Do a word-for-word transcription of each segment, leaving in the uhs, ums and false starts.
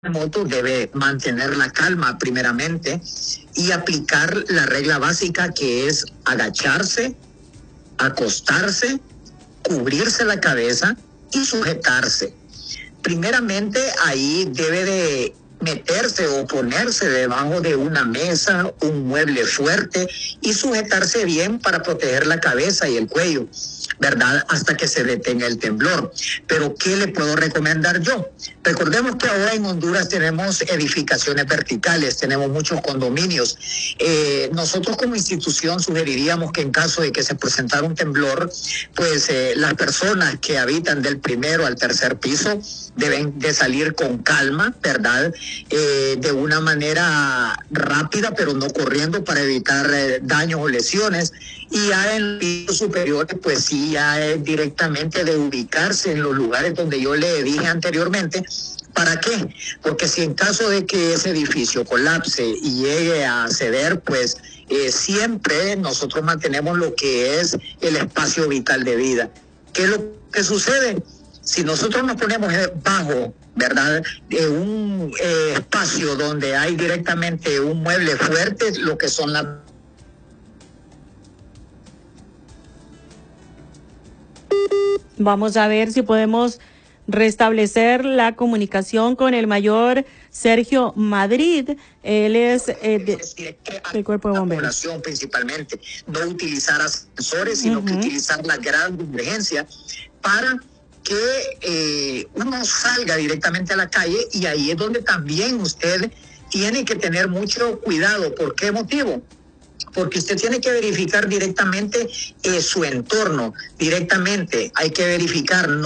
terremoto debe mantener la calma primeramente y aplicar la regla básica, que es agacharse, acostarse, cubrirse la cabeza y sujetarse. Primeramente ahí debe de meterse o ponerse debajo de una mesa, un mueble fuerte, y sujetarse bien para proteger la cabeza y el cuello, ¿verdad? Hasta que se detenga el temblor. Pero ¿qué le puedo recomendar yo? Recordemos que ahora en Honduras tenemos edificaciones verticales, tenemos muchos condominios. Eh, nosotros como institución sugeriríamos que en caso de que se presentara un temblor, pues eh, las personas que habitan del primero al tercer piso deben de salir con calma, ¿verdad? Eh, de una manera rápida, pero no corriendo, para evitar eh, daños o lesiones. Y ya en pisos superiores, pues sí, ya es directamente de ubicarse en los lugares donde yo le dije anteriormente. ¿Para qué? Porque si en caso de que ese edificio colapse y llegue a ceder, pues eh, siempre nosotros mantenemos lo que es el espacio vital de vida. ¿Qué es lo que sucede? Si nosotros nos ponemos bajo, ¿verdad?, de un eh, espacio donde hay directamente un mueble fuerte, lo que son las... Vamos a ver si podemos restablecer la comunicación con el mayor Sergio Madrid. Él es eh, de, del Cuerpo de Bomberos. Principalmente, no utilizar ascensores, sino uh-huh. que utilizar la gran emergencia para que eh, uno salga directamente a la calle, y ahí es donde también usted tiene que tener mucho cuidado. ¿Por qué motivo? Porque usted tiene que verificar directamente eh, su entorno, directamente. Hay que verificar, no...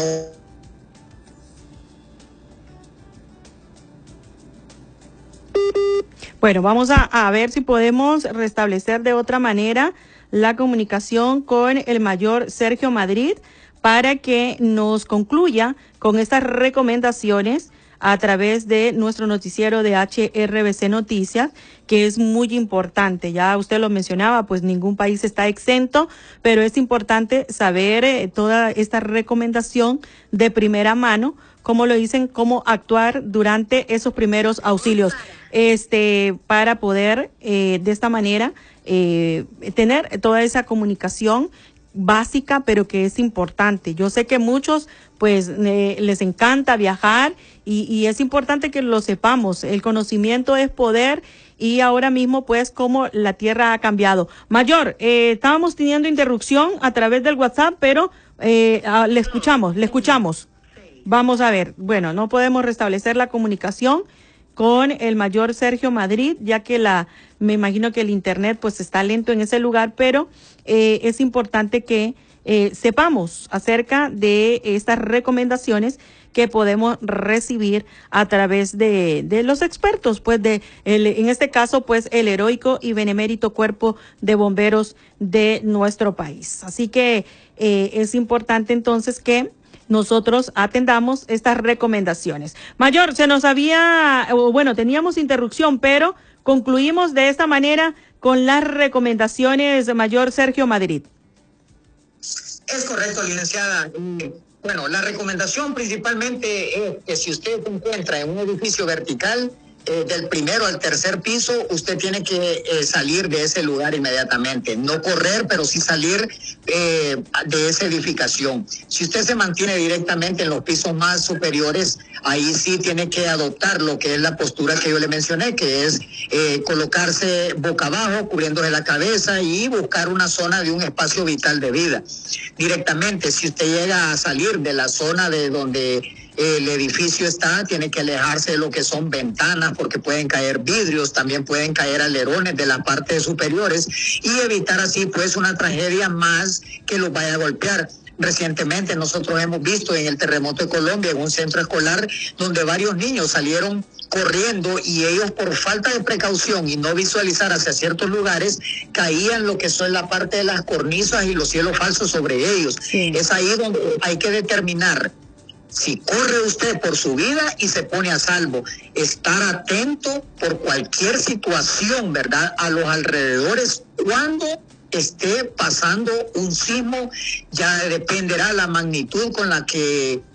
Bueno, vamos a, a ver si podemos restablecer de otra manera la comunicación con el mayor Sergio Madrid para que nos concluya con estas recomendaciones a través de nuestro noticiero de H R B C Noticias, que es muy importante. Ya usted lo mencionaba, pues ningún país está exento, pero es importante saber eh, toda esta recomendación de primera mano, como lo dicen, cómo actuar durante esos primeros auxilios, este, para poder eh, de esta manera eh, tener toda esa comunicación básica, pero que es importante. Yo sé que muchos pues eh, les encanta viajar y, y es importante que lo sepamos. El conocimiento es poder, y ahora mismo pues como la tierra ha cambiado. Mayor, eh, estábamos teniendo interrupción a través del WhatsApp, pero eh, ah, le escuchamos, le escuchamos. Vamos a ver, bueno, no podemos restablecer la comunicación con el mayor Sergio Madrid, ya que la, me imagino que el internet pues está lento en ese lugar, pero eh, es importante que eh, sepamos acerca de estas recomendaciones que podemos recibir a través de, de los expertos, pues de, el, en este caso, pues el heroico y benemérito Cuerpo de Bomberos de nuestro país. Así que eh, es importante entonces que nosotros atendamos estas recomendaciones. Mayor, se nos había, bueno, teníamos interrupción, pero concluimos de esta manera con las recomendaciones de mayor Sergio Madrid. Es correcto, licenciada. Bueno, la recomendación principalmente es que si usted se encuentra en un edificio vertical, Eh, del primero al tercer piso, usted tiene que eh, salir de ese lugar inmediatamente. No correr, pero sí salir eh, de esa edificación. Si usted se mantiene directamente en los pisos más superiores, ahí sí tiene que adoptar lo que es la postura que yo le mencioné, que es eh, colocarse boca abajo, cubriéndose la cabeza, y buscar una zona de un espacio vital de vida. Directamente, si usted llega a salir de la zona de donde el edificio está, tiene que alejarse de lo que son ventanas, porque pueden caer vidrios, también pueden caer alerones de las partes superiores, y evitar así pues una tragedia más que los vaya a golpear. Recientemente nosotros hemos visto en el terremoto de Colombia, en un centro escolar, donde varios niños salieron corriendo, y ellos, por falta de precaución y no visualizar hacia ciertos lugares, caían lo que son la parte de las cornisas y los cielos falsos sobre ellos. Sí. Es ahí donde hay que determinar si corre usted por su vida y se pone a salvo. Estar atento por cualquier situación, ¿verdad?, a los alrededores cuando esté pasando un sismo. Ya dependerá la magnitud con la que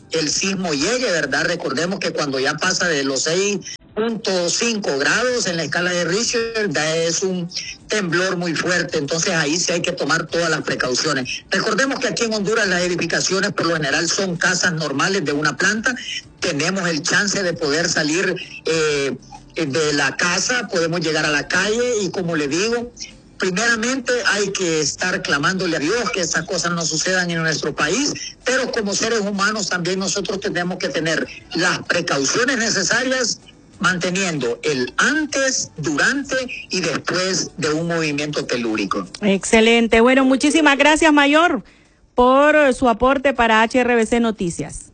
el sismo llegue, ¿verdad? Recordemos que cuando ya pasa de los seis punto cinco grados en la escala de Richter, ya es un temblor muy fuerte, entonces ahí sí hay que tomar todas las precauciones. Recordemos que aquí en Honduras las edificaciones por lo general son casas normales de una planta, tenemos el chance de poder salir eh, de la casa, podemos llegar a la calle y como le digo, primeramente hay que estar clamándole a Dios que esas cosas no sucedan en nuestro país, pero como seres humanos también nosotros tenemos que tener las precauciones necesarias manteniendo el antes, durante y después de un movimiento telúrico. Excelente. Bueno, muchísimas gracias, Mayor, por su aporte para H R V C Noticias.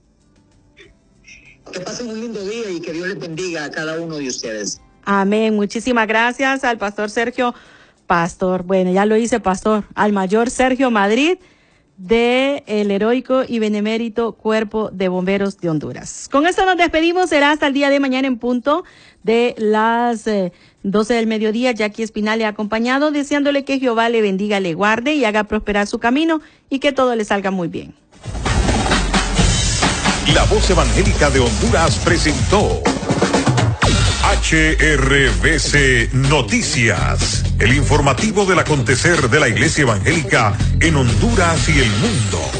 Que pasen un lindo día y que Dios les bendiga a cada uno de ustedes. Amén. Muchísimas gracias al pastor Sergio, pastor, bueno, ya lo hice pastor, al Mayor Sergio Madrid, de el heroico y benemérito Cuerpo de Bomberos de Honduras. Con esto nos despedimos, será hasta el día de mañana en punto de las eh, doce del mediodía. Jackie Espinal le ha acompañado, deseándole que Jehová le bendiga, le guarde y haga prosperar su camino y que todo le salga muy bien. La Voz Evangélica de Honduras presentó H R V C Noticias, el informativo del acontecer de la Iglesia Evangélica en Honduras y el mundo.